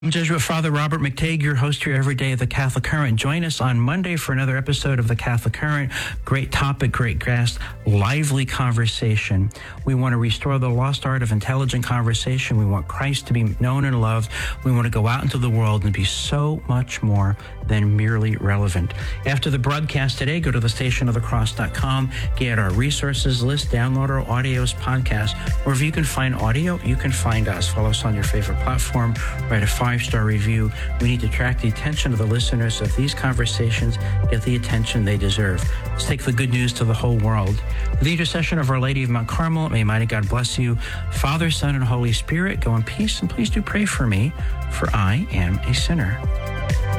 I'm Jesuit Father Robert McTague, your host here every day of the Catholic Current. Join us on Monday for another episode of the Catholic Current. Great topic, great guest, lively conversation. We want to restore the lost art of intelligent conversation. We want Christ to be known and loved. We want to go out into the world and be so much more than merely relevant. After the broadcast today, go to thestationofthecross.com, get our resources list, download our audios, podcasts. Wherever you can find audio, you can find us. Follow us on your favorite platform. Write a 5-star review. We need to attract the attention of the listeners so that these conversations get the attention they deserve. Let's take the good news to the whole world. With the intercession of Our Lady of Mount Carmel, may mighty God bless you. Father, Son, and Holy Spirit, go in peace, and please do pray for me, for I am a sinner.